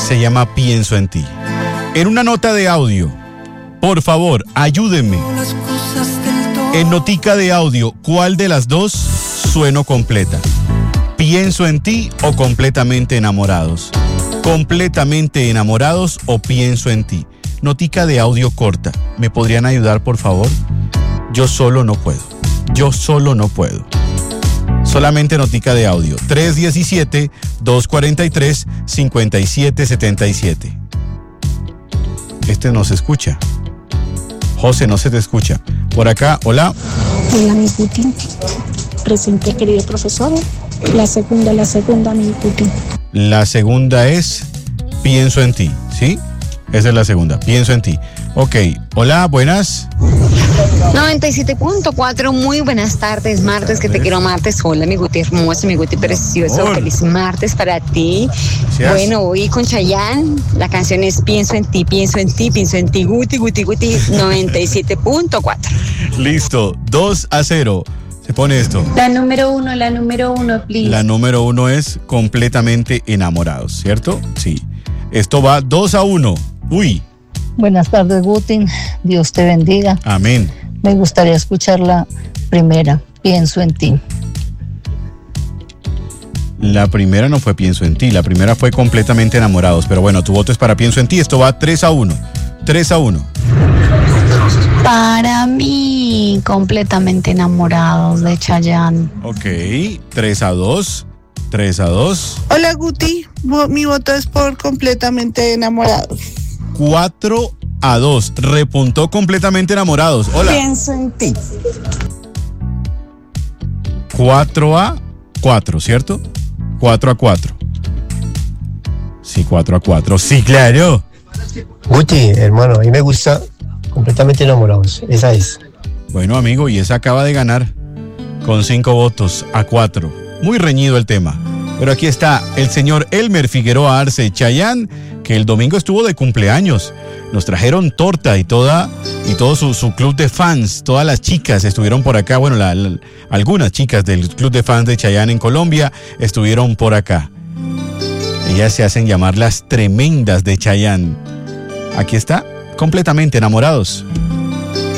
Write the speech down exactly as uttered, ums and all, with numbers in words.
Se llama Pienso en ti. En una nota de audio, por favor, ayúdenme. En notica de audio, ¿cuál de las dos sueno completa? ¿Pienso en ti o completamente enamorados? ¿Completamente enamorados o pienso en ti? Notica de audio corta. ¿Me podrían ayudar, por favor? Yo solo no puedo. Yo solo no puedo. Solamente notica de audio. tres uno siete, dos cuatro tres, cinco siete siete siete. Este no se escucha. José, no se te escucha. Por acá, hola. Hola, mi Putin. Presente, querido profesor. La segunda, la segunda, mi Putin. La segunda es Pienso en ti, ¿sí? Esa es la segunda, Pienso en ti. Ok, hola, buenas. noventa y siete punto cuatro, muy buenas tardes, martes, que te quiero martes. Hola, mi Guti hermoso, mi Guti precioso, hola. Feliz martes para ti. Gracias. Bueno, hoy con Chayanne, la canción es Pienso en ti, pienso en ti, pienso en ti, Guti, Guti, Guti, noventa y siete punto cuatro. Listo, dos a cero. Se pone esto. La número uno, la número uno, please. La número uno es Completamente enamorados, ¿cierto? Sí. Esto va dos a uno. Uy. Buenas tardes, Guti. Dios te bendiga. Amén. Me gustaría escuchar la primera, Pienso en ti. La primera no fue Pienso en ti, la primera fue Completamente enamorados. Pero bueno, tu voto es para Pienso en ti. Esto va tres a uno. tres a uno. Para mí, Completamente enamorados de Chayanne. Ok, tres a dos. tres a dos. Hola, Guti. Mi voto es por Completamente enamorados. cuatro a dos. Repuntó Completamente enamorados. Hola. Pienso en ti. cuatro a cuatro, ¿cierto? cuatro a cuatro. Sí, cuatro a cuatro. Sí, claro. Guti, hermano, a mí me gusta Completamente enamorados. Esa es. Bueno, amigo, y esa acaba de ganar con cinco votos a cuatro. Muy reñido el tema. Pero aquí está el señor Elmer Figueroa Arce Chayanne, que el domingo estuvo de cumpleaños. Nos trajeron torta y toda y todo su, su club de fans. Todas las chicas estuvieron por acá. Bueno, la, la, algunas chicas del club de fans de Chayanne en Colombia estuvieron por acá. Ellas se hacen llamar las tremendas de Chayanne. Aquí está, Completamente enamorados.